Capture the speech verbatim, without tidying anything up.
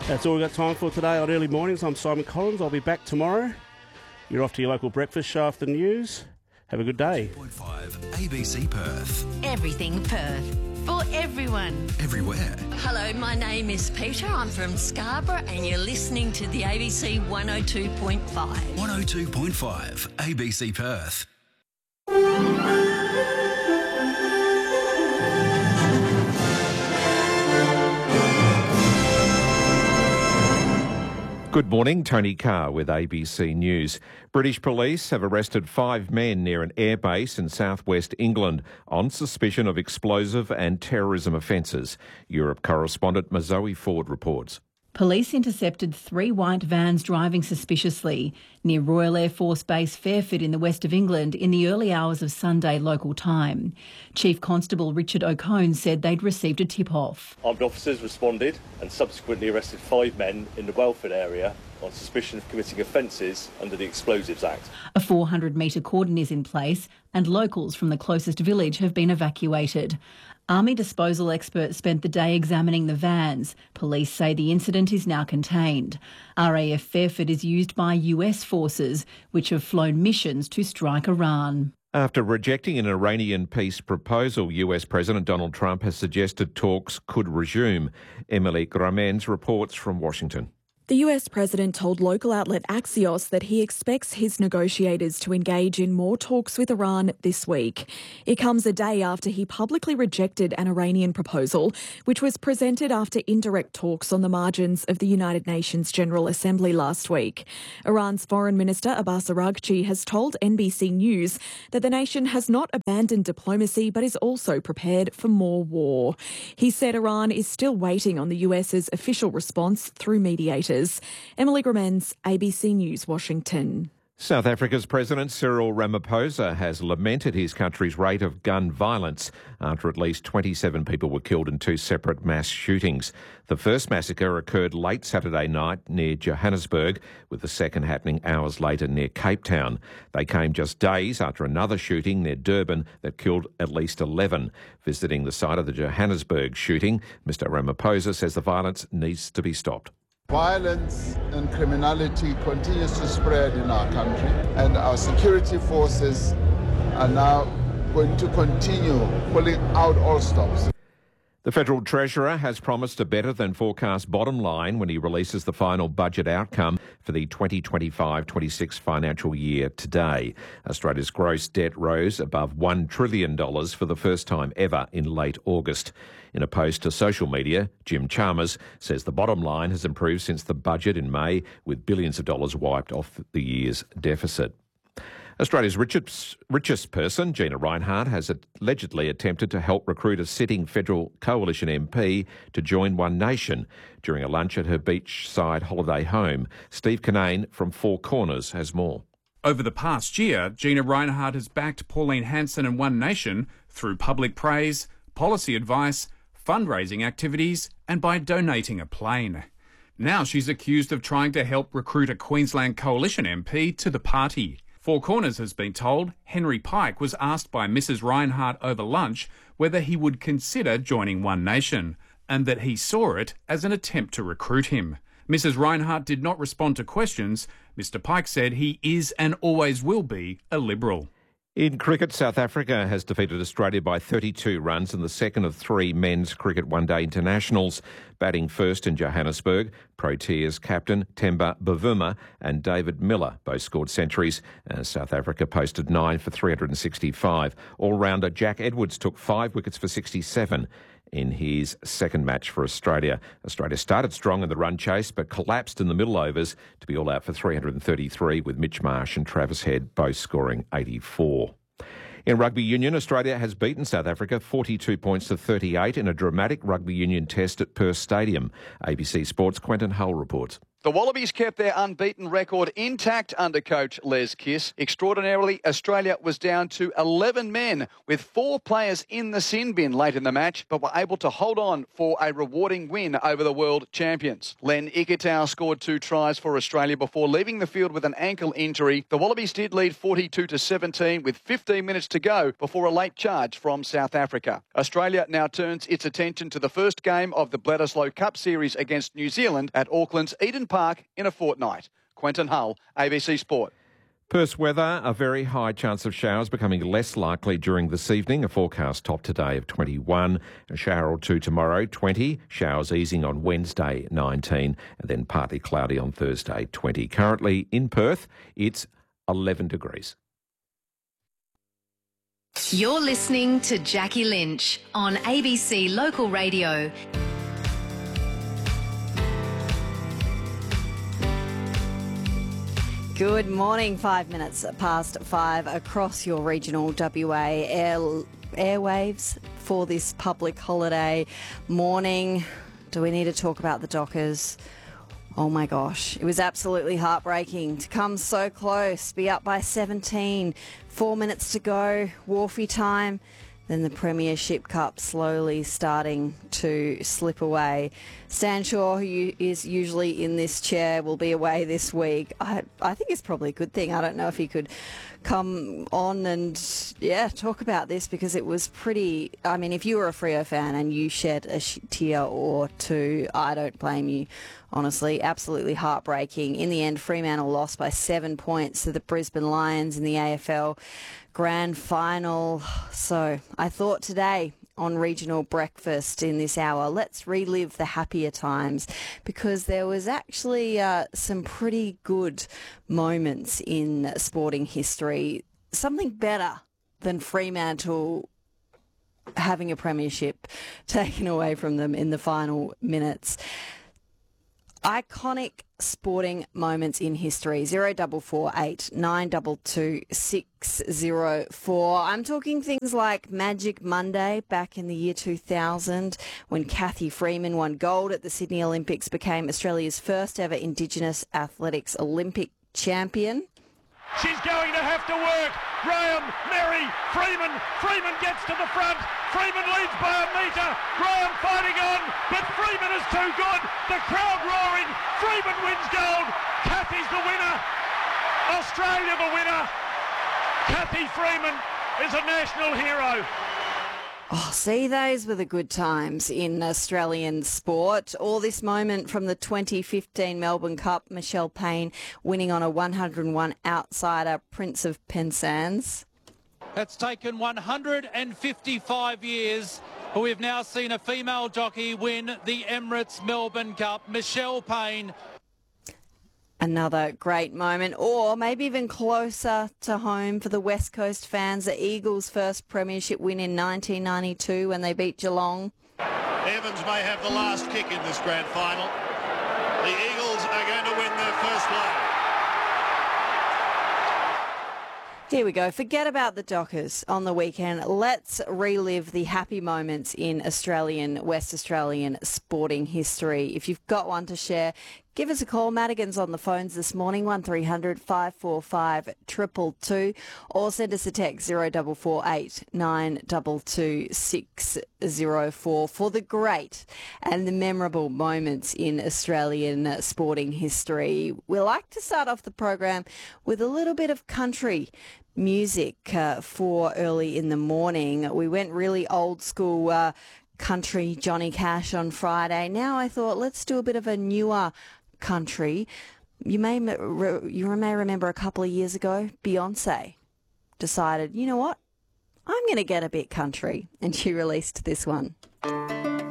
That's all we've got time for today on Early Mornings. I'm Simon Collins. I'll be back tomorrow. You're off to your local breakfast show after the news. Have a good day. two point five A B C Perth. Everything Perth. For everyone. Everywhere. Hello, my name is Peter. I'm from Scarborough and you're listening to the A B C one oh two point five. one oh two point five A B C Perth. Good morning, Tony Carr with A B C News. British police have arrested five men near an airbase in southwest England on suspicion of explosive and terrorism offences. Europe correspondent Mazoe Ford reports. Police intercepted three white vans driving suspiciously near Royal Air Force Base Fairford in the west of England in the early hours of Sunday local time. Chief Constable Richard O'Cone said they'd received a tip-off. Armed officers responded and subsequently arrested five men in the Welford area on suspicion of committing offences under the Explosives Act. A four hundred metre cordon is in place and locals from the closest village have been evacuated. Army disposal experts spent the day examining the vans. Police say the incident is now contained. R A F Fairford is used by U S forces, which have flown missions to strike Iran. After rejecting an Iranian peace proposal, U S President Donald Trump has suggested talks could resume. Emily Gramens reports from Washington. The U S president told local outlet Axios that he expects his negotiators to engage in more talks with Iran this week. It comes a day after he publicly rejected an Iranian proposal, which was presented after indirect talks on the margins of the United Nations General Assembly last week. Iran's Foreign Minister Abbas Araghchi has told N B C News that the nation has not abandoned diplomacy but is also prepared for more war. He said Iran is still waiting on the US's official response through mediators. Emily Gramens, A B C News, Washington. South Africa's President Cyril Ramaphosa has lamented his country's rate of gun violence after at least twenty-seven people were killed in two separate mass shootings. The first massacre occurred late Saturday night near Johannesburg, with the second happening hours later near Cape Town. They came just days after another shooting near Durban that killed at least eleven. Visiting the site of the Johannesburg shooting, Mister Ramaphosa says the violence needs to be stopped. Violence and criminality continues to spread in our country, and our security forces are now going to continue pulling out all stops. The Federal Treasurer has promised a better than forecast bottom line when he releases the final budget outcome for the twenty twenty-five twenty-six financial year today. Australia's gross debt rose above one trillion dollars for the first time ever in late August. In a post to social media, Jim Chalmers says the bottom line has improved since the budget in May, with billions of dollars wiped off the year's deficit. Australia's richest, richest person, Gina Rinehart, has allegedly attempted to help recruit a sitting federal coalition M P to join One Nation during a lunch at her beachside holiday home. Steve Kinane from Four Corners has more. Over the past year, Gina Rinehart has backed Pauline Hanson and One Nation through public praise, policy advice, fundraising activities and by donating a plane. Now she's accused of trying to help recruit a Queensland Coalition M P to the party. Four Corners has been told Henry Pike was asked by Missus Rinehart over lunch whether he would consider joining One Nation, and that he saw it as an attempt to recruit him. Missus Rinehart did not respond to questions. Mister Pike said he is and always will be a Liberal. In cricket, South Africa has defeated Australia by thirty-two runs in the second of three men's cricket one-day internationals. Batting first in Johannesburg, Proteas captain Temba Bavuma and David Miller both scored centuries, as South Africa posted nine for three hundred sixty-five. All-rounder Jack Edwards took five wickets for sixty-seven in his second match for Australia. Australia started strong in the run chase but collapsed in the middle overs to be all out for three hundred thirty-three, with Mitch Marsh and Travis Head both scoring eighty-four. In rugby union, Australia has beaten South Africa forty-two points to thirty-eight in a dramatic rugby union test at Perth Stadium. A B C Sports' Quentin Hull reports. The Wallabies kept their unbeaten record intact under coach Les Kiss. Extraordinarily, Australia was down to eleven men with four players in the sin bin late in the match, but were able to hold on for a rewarding win over the world champions. Len Ikitau scored two tries for Australia before leaving the field with an ankle injury. The Wallabies did lead forty-two to seventeen with fifteen minutes to go before a late charge from South Africa. Australia now turns its attention to the first game of the Bledisloe Cup Series against New Zealand at Auckland's Eden Park in a fortnight. Quentin Hull, A B C Sport. Perth's weather, a very high chance of showers becoming less likely during this evening. A forecast top today of twenty-one, a shower or two tomorrow, twenty, showers easing on Wednesday, nineteen, and then partly cloudy on Thursday, twenty. Currently in Perth, it's eleven degrees. You're listening to Jackie Lynch on A B C Local Radio. Good morning, five minutes past five across your regional W A air, airwaves for this public holiday morning. Do we need to talk about the Dockers? Oh my gosh, it was absolutely heartbreaking to come so close, be up by seventeen, four minutes to go, Wharfie time. Then the Premiership Cup slowly starting to slip away. Stan Shaw, who is usually in this chair, will be away this week. I, I think it's probably a good thing. I don't know if he could come on and, yeah, talk about this because it was pretty... I mean, if you were a Freo fan and you shed a tear or two, I don't blame you, honestly. Absolutely heartbreaking. In the end, Fremantle lost by seven points to the Brisbane Lions in the A F L Grand Final. So I thought today on Regional Breakfast in this hour, let's relive the happier times because there was actually uh, some pretty good moments in sporting history. Something better than Fremantle having a premiership taken away from them in the final minutes. Iconic sporting moments in history. Zero double four eight nine double two six zero four. I'm talking things like Magic Monday back in the year two thousand when Cathy Freeman won gold at the Sydney Olympics, became Australia's first ever Indigenous athletics Olympic champion. She's going to have to work. Graham, Mary, Freeman. Freeman gets to the front. Freeman leads by a metre. Graham fighting on, but Freeman is too good. The crowd roaring. Freeman wins gold. Cathy's the winner. Australia the winner. Cathy Freeman is a national hero. Oh, see, those were the good times in Australian sport. All this moment from the twenty fifteen Melbourne Cup, Michelle Payne winning on a one hundred and one outsider, Prince of Penzance. It's taken one hundred fifty-five years. We've now seen a female jockey win the Emirates Melbourne Cup, Michelle Payne. Another great moment, or maybe even closer to home for the West Coast fans, the Eagles' first premiership win in nineteen ninety-two when they beat Geelong. Evans may have the last kick in this grand final. The Eagles are going to win their first leg. Here we go. Forget about the Dockers on the weekend. Let's relive the happy moments in Australian, West Australian sporting history. If you've got one to share, give us a call. Madigan's on the phones this morning, one three hundred five four five two two two, or send us a text zero double four eight nine double two six zero four for the great and the memorable moments in Australian sporting history. We like to start off the program with a little bit of country music uh, for early in the morning. We went really old school uh, country Johnny Cash on Friday. Now I thought let's do a bit of a newer country. You may you may remember a couple of years ago, Beyonce decided, you know what, I'm going to get a bit country, and she released this one.